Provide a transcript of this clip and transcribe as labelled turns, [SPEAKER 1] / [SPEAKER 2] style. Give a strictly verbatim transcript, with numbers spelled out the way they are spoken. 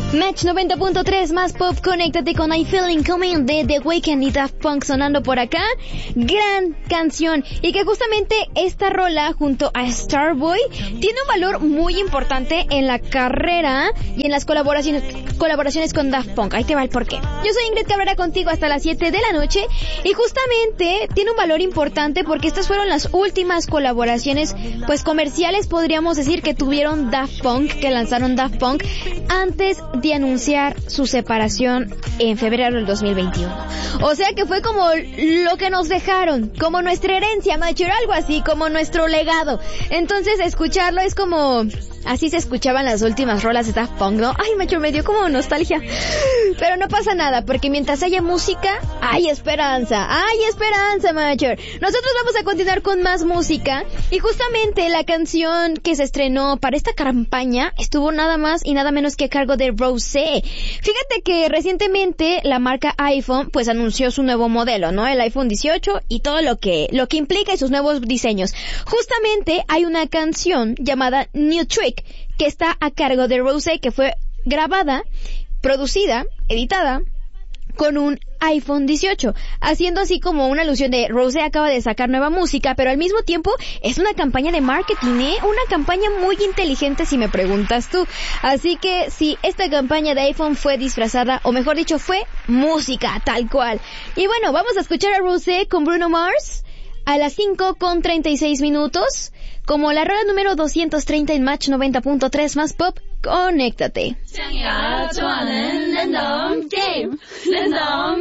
[SPEAKER 1] Match noventa punto tres más pop, conéctate con I Feeling Coming de The Weeknd y Daft Punk sonando por acá. Gran canción, y que justamente esta rola junto a Starboy tiene un valor muy importante en la carrera y en las colaboraciones colaboraciones con Daft Punk. Ahí te va el porqué. Yo soy Ingrid Cabrera contigo hasta las siete de la noche, y justamente tiene un valor importante porque estas fueron las últimas colaboraciones pues comerciales, podríamos decir, que tuvieron Daft Punk, que lanzaron Daft Punk antes de anunciar su separación en febrero del dos mil veintiuno. O sea que fue como lo que nos dejaron, como nuestra herencia, mayor, algo así, como nuestro legado. Entonces escucharlo es como... así se escuchaban las últimas rolas de Daft Punk, ¿no? Ay, macho, me dio como nostalgia. Pero no pasa nada, porque mientras haya música, hay esperanza. Hay esperanza, macho. Nosotros vamos a continuar con más música. Y justamente la canción que se estrenó para esta campaña estuvo nada más y nada menos que a cargo de Rosé. Fíjate que recientemente la marca iPhone pues anunció su nuevo modelo, ¿no? El iPhone dieciocho y todo lo que, lo que implica y sus nuevos diseños. Justamente hay una canción llamada New Trick que está a cargo de Rosé, que fue grabada, producida, editada con un iPhone dieciocho, haciendo así como una alusión de Rosé acaba de sacar nueva música, pero al mismo tiempo es una campaña de marketing, ¿eh? Una campaña muy inteligente si me preguntas tú. Así que sí, esta campaña de iPhone fue disfrazada, o mejor dicho, fue música tal cual. Y bueno, vamos a escuchar a Rosé con Bruno Mars a las cinco con treinta y seis minutos, como la rola número doscientos treinta en Match noventa punto tres más pop. Conéctate.